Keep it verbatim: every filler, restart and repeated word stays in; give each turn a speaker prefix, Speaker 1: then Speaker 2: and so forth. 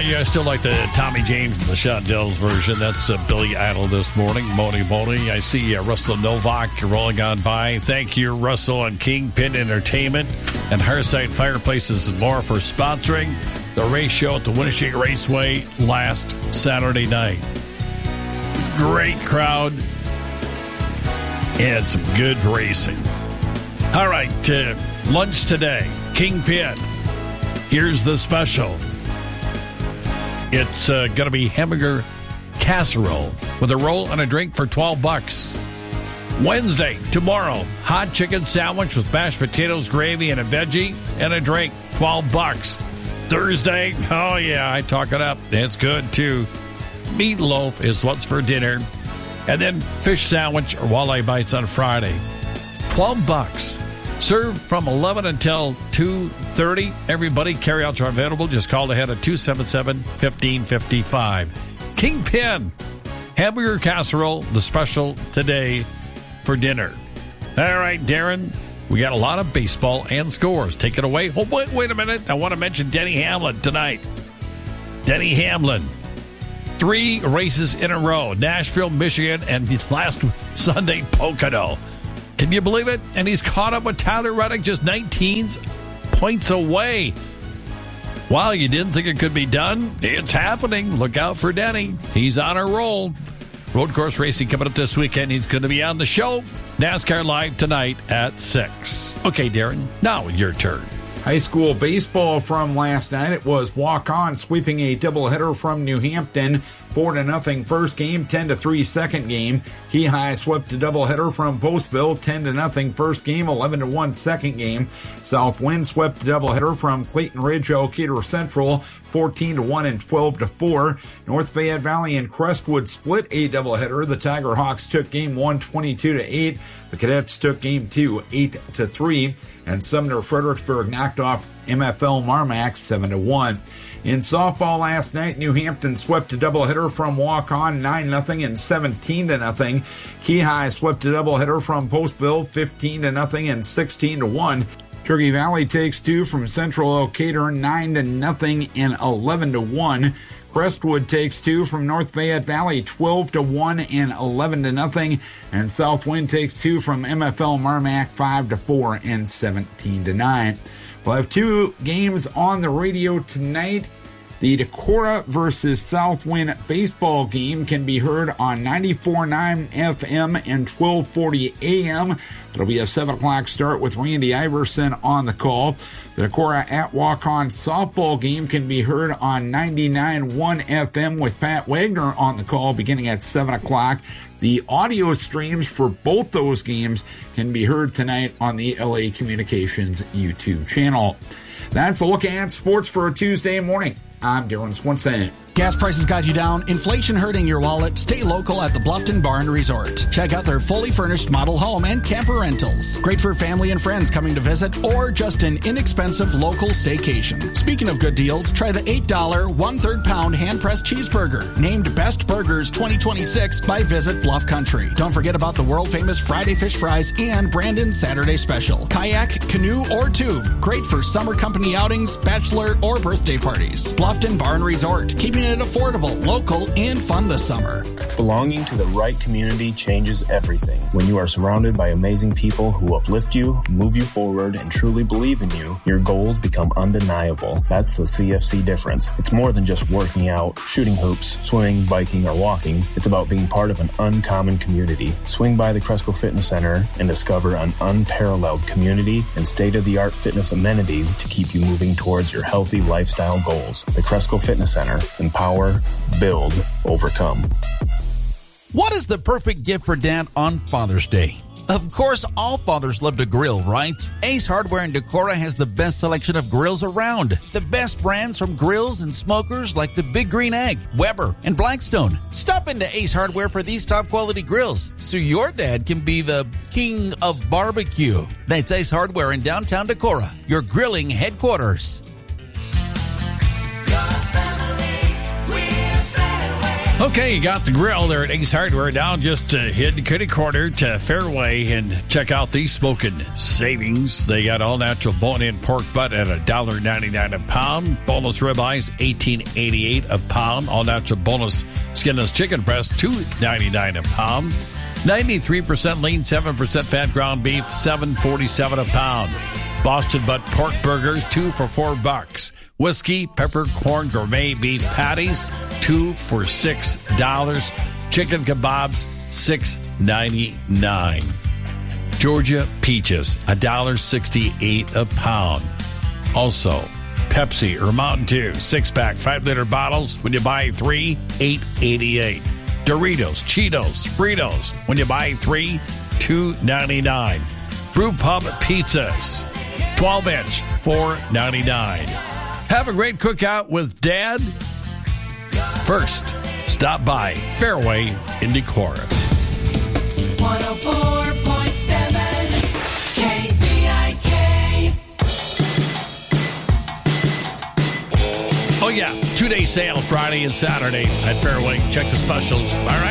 Speaker 1: yeah, I still like the Tommy James and the Shondells version. That's uh, Billy Idol this morning. Moni Moni. I see uh, Russell Novak rolling on by. Thank you, Russell, and Kingpin Entertainment and Hearthside Fireplaces and more for sponsoring the race show at the Winnebago Raceway last Saturday night. Great crowd and some good racing. All right, uh, lunch today. Kingpin. Here's the special. It's uh, going to be hamburger casserole with a roll and a drink for twelve bucks. Wednesday, tomorrow, hot chicken sandwich with mashed potatoes, gravy, and a veggie and a drink, twelve bucks. Thursday, oh yeah, I talk it up. It's good too. Meatloaf is what's for dinner. And then fish sandwich or walleye bites on Friday. twelve bucks. Served from eleven until two thirty. Everybody, carryouts are available. Just call ahead at two seven seven, one five five five. Kingpin. Hamburger casserole, the special today for dinner. All right, Darren, we got a lot of baseball and scores. Take it away. Oh, wait, wait a minute. I want to mention Denny Hamlin tonight. Denny Hamlin. Three races in a row. Nashville, Michigan, and last Sunday, Pocono. Can you believe it? And he's caught up with Tyler Reddick, just nineteen points away. Wow, you didn't think it could be done? It's happening. Look out for Denny. He's on a roll. Road course racing coming up this weekend. He's going to be on the show. NASCAR Live tonight at six. Okay, Darren, now your turn.
Speaker 2: High school baseball from last night. It was walk-on sweeping a doubleheader from New Hampton. four to nothing first game, ten to three second game. Key High swept a doubleheader from Postville, ten to nothing first game, eleven to one second game. Southwind swept a doubleheader from Clayton Ridge, Elkader Central, fourteen to one and twelve to four. North Fayette Valley and Crestwood split a doubleheader. The Tiger Hawks took game one, twenty-two to eight. The Cadets took game two, eight to three. And Sumner Fredericksburg knocked off M F L Marmac seven to one. In softball last night, New Hampton swept a doubleheader from walk-on nine nothing and seventeen to nothing. Key High swept a doubleheader from Postville fifteen to nothing and sixteen to one. Turkey Valley takes two from Central Elkader nine to nothing and eleven to one. Crestwood takes two from North Fayette Valley twelve to one and eleven to nothing. And Southwind takes two from M F L Marmac five to four and seventeen to nine. We'll have two games on the radio tonight. The Decorah versus Southwind baseball game can be heard on ninety-four point nine F M and twelve forty A M. It'll be a seven o'clock start with Randy Iverson on the call. The Decorah at Walk-On softball game can be heard on ninety-nine point one F M with Pat Wagner on the call beginning at seven o'clock. The audio streams for both those games can be heard tonight on the L A Communications YouTube channel. That's a look at sports for a Tuesday morning. I'm Darren Swenson.
Speaker 3: Gas prices got you down, inflation hurting your wallet. Stay local at the Bluffton Bar and Resort. Check out their fully furnished model home and camper rentals. Great for family and friends coming to visit or just an inexpensive local staycation. Speaking of good deals, try the eight dollars one-third pound hand-pressed cheeseburger. Named Best Burgers twenty twenty-six by Visit Bluff Country. Don't forget about the world-famous Friday Fish Fries and Brandon Saturday Special. Kayak, canoe, or tube. Great for summer company outings, bachelor, or birthday parties. Bluffton Bar and Resort. Keeping it affordable, local, and fun this summer.
Speaker 4: Belonging to the right community changes everything. When you are surrounded by amazing people who uplift you, move you forward, and truly believe in you, your goals become undeniable. That's the C F C difference. It's more than just working out, shooting hoops, swimming, biking, or walking. It's about being part of an uncommon community. Swing by the Cresco Fitness Center and discover an unparalleled community and state-of-the-art fitness amenities to keep you moving towards your healthy lifestyle goals. The Cresco Fitness Center. Empower, build, overcome.
Speaker 5: What is the perfect gift for Dad on Father's Day? Of course, all fathers love to grill, right? Ace Hardware in Decorah has the best selection of grills around. The best brands from grills and smokers like the Big Green Egg, Weber, and Blackstone. Stop into Ace Hardware for these top-quality grills so your dad can be the king of barbecue. That's Ace Hardware in downtown Decorah, your grilling headquarters.
Speaker 1: Okay, you got the grill there at Ace Hardware. Now just uh, hit kitty corner to Fairway and check out these smoking savings. They got all natural bone-in pork butt at one dollar ninety-nine a pound. Boneless ribeyes, eighteen eighty-eight a pound. All natural boneless skinless chicken breast, two ninety-nine a pound. ninety-three percent lean, seven percent fat ground beef, seven forty-seven a pound. Boston butt pork burgers, two for four bucks. Whiskey, peppercorn, gourmet beef patties, two for six dollars. Chicken kebabs, six ninety-nine. Georgia peaches, one dollar sixty-eight a pound. Also, Pepsi or Mountain Dew, six-pack, five-liter bottles. When you buy three, eight eighty-eight. Doritos, Cheetos, Fritos. When you buy three, two ninety-nine. Brew Pub pizzas, twelve inch, four ninety-nine. Have a great cookout with Dad. First, stop by Fairway in Decorah.
Speaker 6: one oh four point seven K V I K.
Speaker 1: Oh, yeah. Two-day sale Friday and Saturday at Fairway. Check the specials. All right.